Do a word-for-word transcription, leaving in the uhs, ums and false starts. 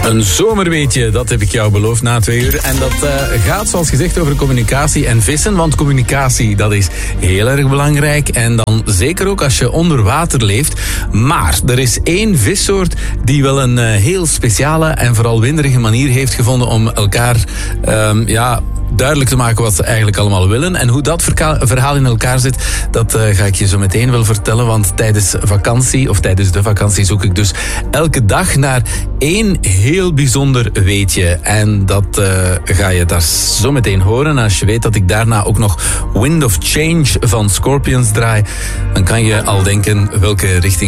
Een zomerweetje, dat heb ik jou beloofd na twee uur. En dat uh, gaat zoals gezegd over communicatie en vissen. Want communicatie, dat is heel erg belangrijk. En dan zeker ook als je onder water leeft. Maar er is één vissoort die wel een uh, heel speciale en vooral winderige manier heeft gevonden om elkaar um, ja, duidelijk te maken wat ze eigenlijk allemaal willen. En hoe dat verka- verhaal in elkaar zit, dat uh, ga ik je zo meteen wel vertellen. Want tijdens vakantie, of tijdens de vakantie, zoek ik dus elke dag naar één heel bijzonder weetje. En dat uh, ga je daar zo meteen horen. En als je weet dat ik daarna ook nog Wind of Change van Scorpions draai, dan kan je al denken welke richting